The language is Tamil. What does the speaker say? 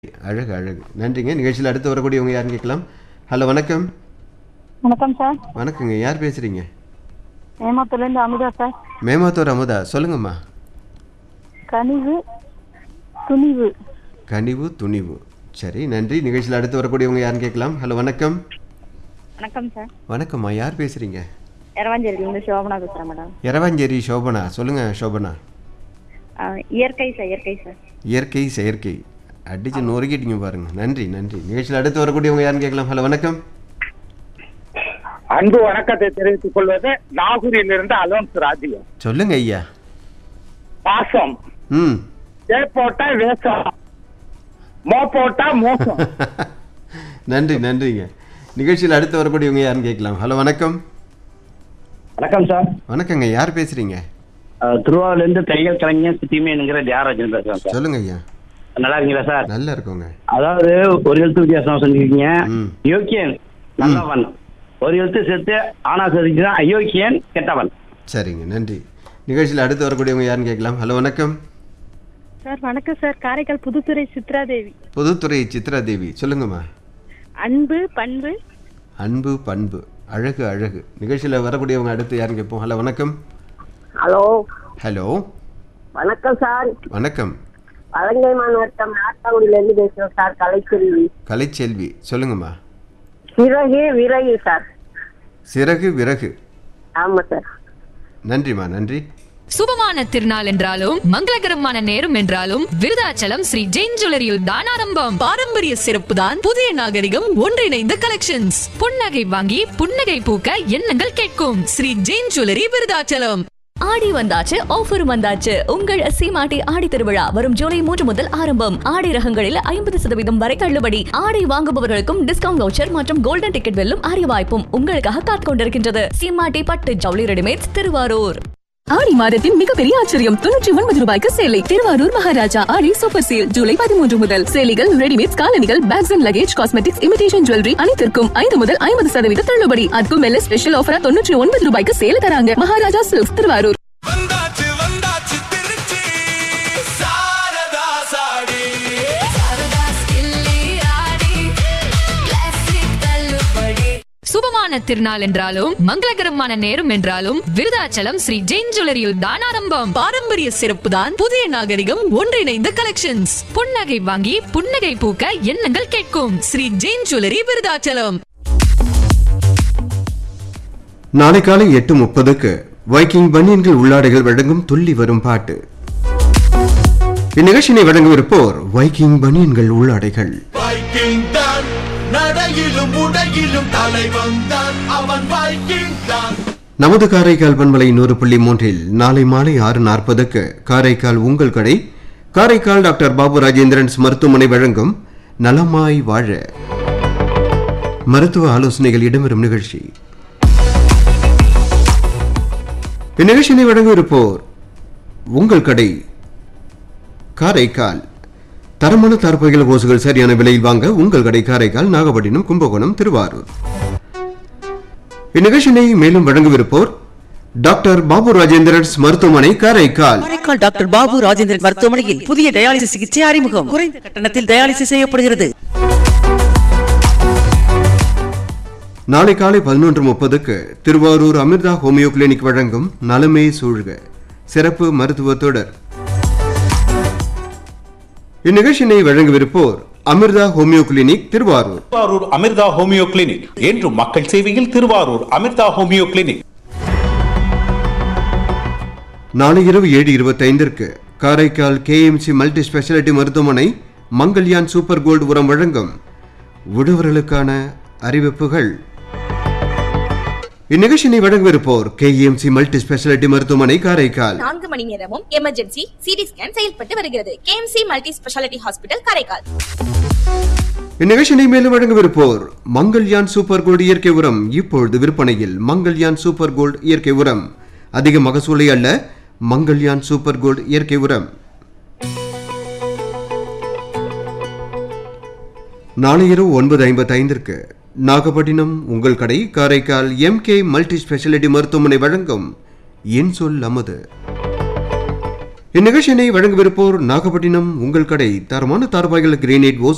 அழகு அழகு. நன்றிங்க. நிகழ்ச்சியில் அடுத்து வரக்கூடியவங்க யாருன்னு கேட்கலாம். ஹலோ, வணக்கம். வணக்கம் சார். வணக்கங்க. யார் பேசுறீங்க? மேமாத்தூர்லேருந்து அமுதா சார். மேமாத்தூர் அமுதா, சொல்லுங்கம்மா. கனிவு துணிவு. கனிவு துணிவு. சரி, நன்றி. நிகழ்ச்சியில் அடுத்து வரக்கூடியவங்க யாருன்னு கேட்கலாம். ஹலோ, வணக்கம். வணக்கம் சார். வணக்கம்மா, யார் பேசுறீங்க? எரவாஞ்சேரியிலேருந்து சோபனா பேசுகிறேன் மேடம். எரவாஞ்சேரி சோபனா, சொல்லுங்க சோபனா. இயற்கை சார், இயற்கை சார். இயற்கை செயற்கை அடிச்சு நொறுக்கிட்டீங்க பாருங்க. நன்றி நன்றி. நிகழ்ச்சியில் அடுத்து வரக்கூடியவங்க யாருன்னு கேட்கலாம். ஹலோ, வணக்கம். அன்பு வணக்கத்தை தெரிவித்துக் கொள்வது நாகூரிலிருந்து அலோன்ஸ் ராஜ்யம். சொல்லுங்க ஐயா. பாசம் ஏ போட்டா வேஷம், மோ போட்டா மோசம். நன்றி நன்றிங்க. நிகழ்ச்சியில் அடுத்து வரக்கூடியவங்க யாருன்னு கேட்கலாம். ஹலோ, வணக்கம். வணக்கம் சார். வணக்கங்க. யார் பேசுறீங்க? திருவாரூர்லேருந்து தையல் கலைஞர் சித்திமேனுங்கிற தியாகராஜன் பேசுறேன் சார். சொல்லுங்க ஐயா. நல்லா இருக்கீங்களா சார்? நல்லா இருக்கோங்க. அதாவது ஒரு எழுத்து வித்தியாசம் சொல்லிருக்கீங்க. யோக்கியன் நல்லவன், ஒரு எழுத்து சேர்த்து ஆனா சொல்லிக்கிறேன் அயோக்கியன் கெட்டவன். சரிங்க, நன்றி. நிகழ்ச்சியில் அடுத்து வரக்கூடியவங்க யாருன்னு கேட்கலாம். ஹலோ, வணக்கம். சார் வணக்கம் சார். காரைக்கால் புதுத்துறை சித்ராதேவி. புதுத்துறை சித்ரா தேவி, சொல்லுங்கம்மா. அன்பு பண்பு. அன்பு பண்பு அழகு அழகு. நிகழ்ச்சியில் வரக்கூடியவங்க அடுத்து யாருன்னு கேட்போம். ஹலோ, வணக்கம். ஹலோ, ஹலோ, வணக்கம் சார். வணக்கம். வலங்கை மாவட்டம் நாட்டாங்குடியிலிருந்து பேசுறோம் சார். கலைச்செல்வி. கலைச்செல்வி, சொல்லுங்கம்மா. சிறகு விறகு சார். சிறகு விறகு. ஆமா சார். நன்றிம்மா, நன்றி. சுபமான திருநாள் என்றாலும் மங்களகரமான நேரம் என்றாலும் விருதாச்சலம் ஸ்ரீ ஜெயின் ஜுவல்லரியில் தான் ஆரம்பம். பாரம்பரிய சிறப்பு தான் புதிய நாகரிகம் ஒன்றிணைந்த கலெக்ஷன்ஸ். புன்னகை வாங்கி புன்னகை பூக்க எண்ணங்கள் கேட்கும். ஸ்ரீ ஜெயின் ஜுவல்லரி விருதாச்சலம். ஆடி வந்தாச்சு, ஆஃபர் வந்தாச்சு. உங்கள் சீமாட்டி ஆடி திருவிழா வரும் ஜூலை 3 முதல் ஆரம்பம். ஆடை ரகங்களில் 50% வரை தள்ளுபடி. ஆடை வாங்குபவர்களுக்கும் டிஸ்கவுண்ட் வவுச்சர் மற்றும் கோல்டன் டிக்கெட் வெல்லும் அரிய வாய்ப்பும் உங்களுக்காக காத்துக் கொண்டிருக்கின்றது. சீமாட்டி பட்டு ஜவுளி ரெடிமேட்ஸ், திருவாரூர். ஆடி மாதத்தின் மிகப்பெரிய ஆச்சரியம் 99 ரூபாய்க்கு சேலை. திருவாரூர் மகாராஜா ஆடி சூப்பர் சேல் ஜூலை 13 முதல். சேலைகள், ரெடிமேட்ஸ், காலணிகள், packs and luggage, cosmetics, imitation jewellery அனைத்திற்கும் 5 முதல் 50% தள்ளுபடி. அதுக்கும் மேல ஸ்பெஷல் ஆஃபரா 99 ரூபாய்க்கு சேல தராங்க. மகாராஜா சில்க்ஸ், திருவாரூர். சுபமான திருநாள் என்றாலும் மங்களகரமான நேரம் என்றாலும் விருதாச்சலம் ஸ்ரீ ஜெயின் ஜுவல்லரியில் தான் ஆரம்பம். பாரம்பரிய சிறப்பு தான் புதிய நாகரிகம் ஒன்றிணைந்த கலெக்ஷன்ஸ். புன்னகை வாங்கி புன்னகை பூக்க எண்ணங்கள் கேட்கும். ஸ்ரீ ஜெயின் ஜுவல்லரி விருதாச்சலம். நாளை காலை 8:30க்கு வைக்கிங் பனியன்கள் உள்ளாடைகள் வழங்கும் துள்ளி வரும் பாட்டு. இந்நிகழ்ச்சியை வழங்கவிருப்போர் வைக்கிங் பனியன்கள் உள்ளாடைகள். நடையிலும் உடையிலும் தலைவன் தான் அவன். வைக்கிங் தான். நமது காரைக்கால் பண்பலை 100.3 நாளை மாலை 6:40க்கு காரைக்கால் உங்கள் கடை காரைக்கால் டாக்டர் பாபு ராஜேந்திரன்ஸ் மருத்துவமனை வழங்கும் நலமாய் வாழ மருத்துவ ஆலோசனைகள் இடம்பெறும் நிகழ்ச்சி. இந்நிகழ்ச்சியை வழங்கவிருப்போர் உங்கள் கடை காரைக்கால். தரமான தார்பாய்கள் கோசுகள் சரியான விலையில் வாங்க உங்கள் கடை காரைக்கால், நாகப்பட்டினம், கும்பகோணம், திருவாரூர். இந்நிகழ்ச்சியை மேலும் வழங்கவிருப்போர் டாக்டர் பாபு ராஜேந்திரன்ஸ் மருத்துவமனை காரைக்கால். காரைக்கால் டாக்டர் பாபு ராஜேந்திரன் மருத்துவமனையில் புதிய டயாலிசிஸ் சிகிச்சை அறிமுகம். குறைந்த கட்டணத்தில் டயாலிசிஸ் செய்யப்படுகிறது. நாளை காலை 11:30க்கு திருவாரூர் அமிர்தா ஹோமியோ கிளினிக் வழங்கும் நலமே சூழ்க சிறப்பு மருத்துவ தொடர். இந்நிகழ்ச்சியை வழங்கவிருப்போர் Amrita homeo clinic, Thiruvarur. Thiruvarur Amrita homeo clinic என்றும் மக்கள் சேவையில். Thiruvarur Amrita homeo clinic. நாளை இரவு 7:25க்கு காரைக்கால் கேஎம்சி மல்டி ஸ்பெஷாலிட்டி மருத்துவமனை மங்கல்யான் சூப்பர் கோல்டு உரம் வழங்கும் உழவர்களுக்கான அறிவிப்புகள். இந்நிகழ்ச்சியை வழங்கவிருப்போர் கேஎம்சி மல்டி ஸ்பெஷாலிட்டி மருத்துவமனை காரைக்கால். 4 மணி நேரமும் எமர்ஜென்சி சிடி ஸ்கேன் செயல்பட்டு வருகிறது. KMC multi speciality hospital, Karaikal. இந்நிகழ்ச்சியை மேலும் வழங்கவிருப்போர் மங்கல்யான் சூப்பர் கோல்டு இயற்கை உரம். இப்பொழுது விற்பனையில் மங்கல்யான் சூப்பர் கோல்டு இயற்கை உரம். அதிக மகசூலை அல்ல, மங்கல்யான் சூப்பர் கோல்டு இயற்கை உரம். நாளை இரவு 9:55க்கு நாகப்பட்டினம் உங்கள் கடை காரைக்கால் எம்கே மல்டி ஸ்பெஷாலிட்டி மருத்துவமனை வழங்கும் என் சொல் அமது. இந்நிகழ்ச்சியை வழங்கவிருப்போர் நாகப்பட்டினம் உங்கள் கடை தரமான தார்பாய்கள் கிரேனைட்